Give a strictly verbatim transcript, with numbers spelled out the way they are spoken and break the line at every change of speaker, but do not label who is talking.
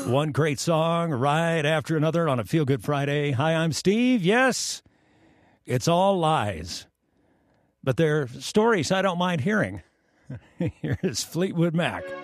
One great song right after another on a Feel Good Friday. Hi, I'm Steve. Yes, it's all lies, but they're stories I don't mind hearing. Here's Fleetwood Mac.